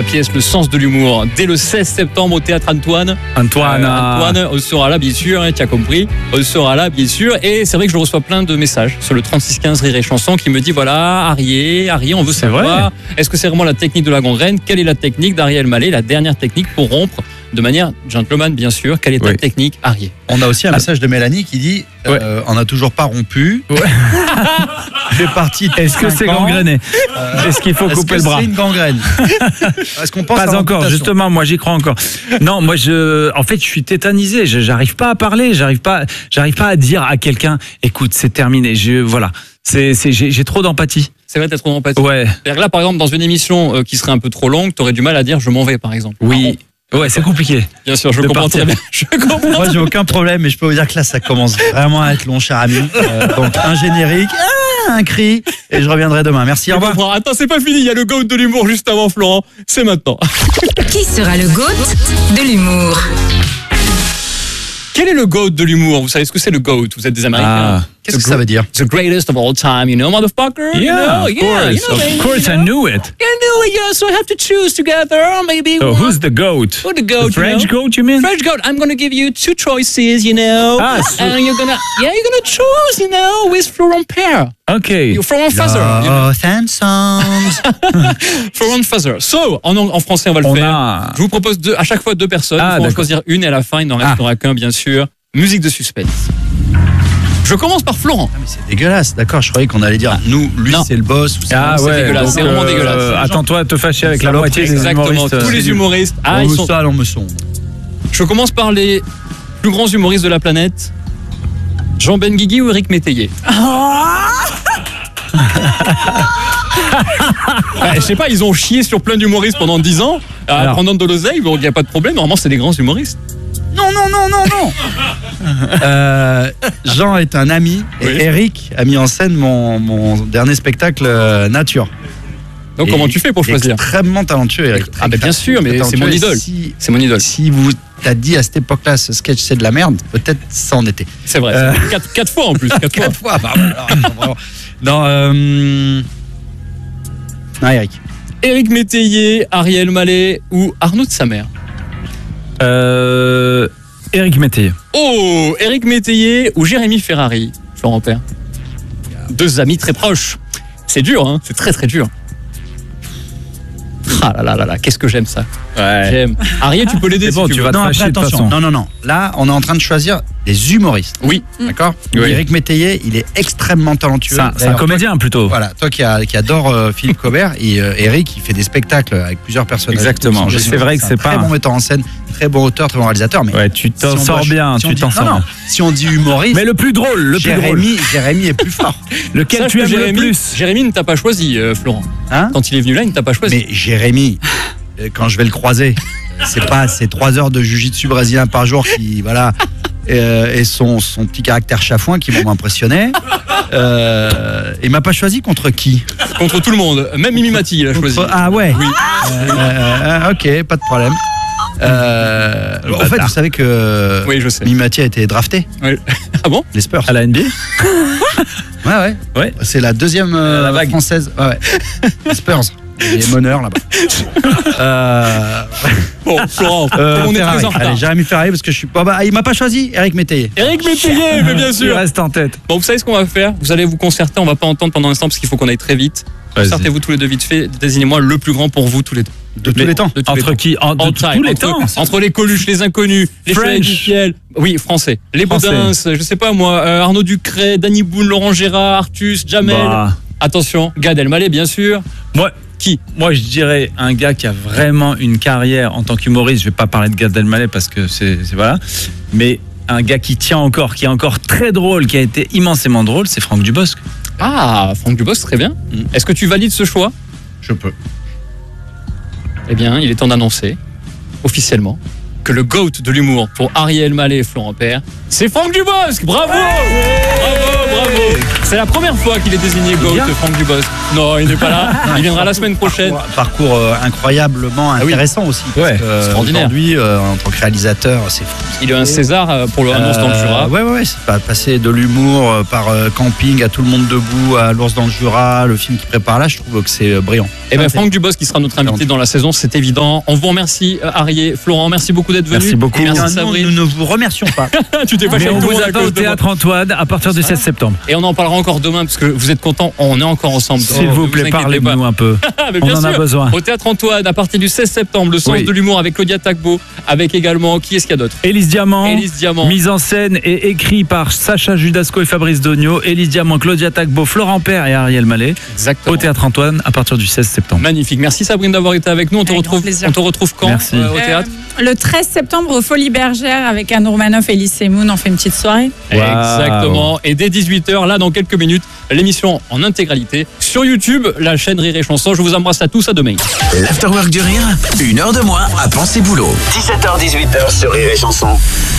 pièce Le Sens de l'humour dès le 16 septembre au Théâtre Antoine. Antoine, on sera là bien sûr, tu as compris. On sera là bien sûr. Et c'est vrai que je reçois plein de messages sur le 3615 Rire et Chanson qui me dit voilà, Arié, on veut savoir, est-ce que c'est vraiment la technique de la gangrène? Quelle est la technique d'Ariel Mallet, la dernière technique pour rompre de manière gentleman, bien sûr? Quelle est ta technique, Arié? On a aussi un message de Mélanie qui dit on n'a toujours pas rompu. Fait partie de Est-ce que c'est gangréné? Est-ce qu'il faut couper le bras? C'est une gangrène. Est-ce qu'on pense Pas encore, justement, moi j'y crois encore. Non, moi en fait je suis tétanisé, j'arrive pas à parler, j'arrive pas à dire à quelqu'un écoute, c'est terminé, voilà. J'ai trop d'empathie. C'est vrai, t'as trop d'empathie. Ouais. C'est-à-dire que là, par exemple, dans une émission qui serait un peu trop longue, t'aurais du mal à dire je m'en vais, par exemple. Oui. Ouais, c'est compliqué. Bien sûr, je comprends très bien. Moi, j'ai aucun problème, mais je peux vous dire que là, ça commence vraiment à être long, cher ami. Donc, un générique, un cri, et je reviendrai demain. Merci, au revoir. Attends, c'est pas fini, il y a le GOAT de l'humour juste avant, Florent. C'est maintenant. Qui sera le GOAT de l'humour? Quel est le GOAT de l'humour? Vous savez ce que c'est le GOAT? Vous êtes des Américains. Qu'est-ce que ça veut dire? The greatest of all time, you know, motherfucker. Yeah, of course, I knew it. I knew it, yeah, so I have to choose together, maybe. So who's the GOAT? Who's the GOAT? The French GOAT, you mean? French GOAT. I'm going to give you two choices, you know. And you're gonna choose, you know, with Florent Père. Okay. Florent Fazer. Florent Fazer. So, en français, on va le faire. Je vous propose à chaque fois deux personnes. Il faut en choisir une et à la fin, il n'en restera qu'un, bien sûr. Musique de suspense. Je commence par Florent. Mais c'est dégueulasse, d'accord. Je croyais qu'on allait dire lui c'est le boss. Ou c'est dégueulasse, c'est vraiment dégueulasse. Attends-toi à te fâcher avec la moitié des humoristes. Tous les humoristes. Ils sont sales en meçon. Je commence par les plus grands humoristes de la planète. Jean Benguigui ou Éric Métayer? Je sais pas, ils ont chié sur plein d'humoristes pendant 10 ans, pendant de l'oseille, il n'y a pas de problème. Normalement, c'est des grands humoristes. Non. Jean est un ami et Eric a mis en scène mon dernier spectacle Nature. Donc comment tu fais pour choisir? Extrêmement talentueux, Eric. Bien sûr, mais c'est mon idole. C'est mon idole. Si vous t'as dit à cette époque-là, ce sketch c'est de la merde, peut-être ça en était. C'est vrai. 4 fois en plus. 4 fois. Non, Eric. Éric Métayer, Ariel Mallet ou Arnaud de Samer? Éric Métayer. Oh, Éric Métayer ou Jérémy Ferrari, Florent Père? Deux amis très proches. C'est dur, hein, c'est très très dur. Ah là, qu'est-ce que j'aime ça. J'aime. Ariel, tu peux l'aider si tu veux. Non, après, attention. Non. Là, on est en train de choisir des humoristes. Oui. D'accord. Éric Métayer, il est extrêmement talentueux. C'est un comédien plutôt. Voilà, toi qui adore Philippe Cobert, et Éric, il fait des spectacles avec plusieurs personnages. Exactement. C'est vrai que c'est pas très bon metteur en scène, très bon auteur, très bon réalisateur. Mais tu t'en sors bien. Si on dit humoriste, mais le plus drôle, Jérémy est plus fort. Lequel tu aimes le plus? Jérémy ne t'a pas choisi, Florent. Quand il est venu là, il ne t'a pas choisi. Mais Jérémy, quand je vais le croiser, c'est 3 heures de jiu-jitsu brésilien par jour qui, voilà, et son petit caractère chafouin qui m'ont impressionné. Il m'a pas choisi contre qui? Contre tout le monde, même Mimi Mati, il a choisi. Ah ouais. Oui. Ok, pas de problème. En fait, vous savez que oui, je sais. Mimi Mati a été drafté. Oui. Ah bon? Les Spurs. À la NBA. Ouais. C'est la deuxième française. Ouais. Les Spurs. Les meneurs là-bas. Bon, Florent, on est très en retard. Allez, Jérémy Ferrari parce que je suis pas. Il m'a pas choisi, Éric Métayer. Éric Métayer, mais bien sûr. Il reste en tête. Bon, vous savez ce qu'on va faire? Vous allez vous concerter. On va pas entendre pendant un instant parce qu'il faut qu'on aille très vite. Concertez-vous tous les deux vite fait. Désignez-moi le plus grand pour vous tous les deux. De tous les temps. Entre qui? Tous les temps. Entre les Coluche, les Inconnus, les French. Oui, français. Les Baudins, je sais pas moi, Arnaud Ducret, Danny Boone, Laurent Gérard, Artus, Jamel. Attention, Gad Elmaleh, bien sûr. Moi, je dirais un gars qui a vraiment une carrière en tant qu'humoriste. Je vais pas parler de Gad Elmaleh parce que c'est voilà. Mais un gars qui tient encore, qui est encore très drôle, qui a été immensément drôle, c'est Franck Dubosc. Ah, Franck Dubosc, très bien. Est-ce que tu valides ce choix? Je peux. Eh bien, il est temps d'annoncer officiellement que le GOAT de l'humour pour Ariel Mallet et Florent Père, c'est Franck Dubosc. Bravo! Bravo! C'est la première fois qu'il est désigné GOAT, Franck Dubosc. Non, il n'est pas là. Il viendra la semaine prochaine. Parcours incroyablement intéressant aussi. Ouais, extraordinaire. Aujourd'hui, en tant que réalisateur, c'est fou. Il a un César pour le L'ours dans le Jura. Ouais, c'est pas passer de l'humour par camping à Tout le monde debout, à L'ours dans le Jura, le film qui prépare là, je trouve que c'est brillant. Et bien Franck Dubosc qui sera notre invité dans la saison, c'est évident. On vous remercie Arié, Florent, merci beaucoup d'être venu. Merci beaucoup. Et merci Non, Sabrine. nous ne vous remercions pas. Tu t'es fâché Mais on avec tout le vous monde à attend cause au de moi. Théâtre Antoine à partir du 16 septembre. Et on en parlera encore demain parce que vous êtes contents, on est encore ensemble. S'il Ne vous inquiétez plaît, pas. parlez-nous un peu. Mais On bien en a sûr. besoin. Au Théâtre Antoine, à partir du 16 septembre, le sens Oui. de l'humour avec Claudia Tagbo, avec également, qui est-ce qu'il y a d'autre? Élise Diamant. Élise Diamant. Mise en scène et écrit par Sacha Judasco et Fabrice Dogno. Élise Diamant, Claudia Tagbo, Florent Père et Ariel Mallet. Exactement. Au Théâtre Antoine à partir du 16 septembre. Magnifique. Merci Sabrine d'avoir été avec nous. On te Avec grand retrouve, plaisir. on te retrouve quand Merci. au théâtre? Le 13 septembre au Folies Bergères avec Anne Romanoff et Elise Semoun, on fait une petite soirée. Waouh. Exactement. Et dès 18h, là, dans quelques minutes, l'émission en intégralité sur YouTube, la chaîne Rire et Chanson. Je vous embrasse à tous. À demain. L'Afterwork du Rire, 1 heure de moins à penser boulot. 17h-18h sur Rire et Chanson.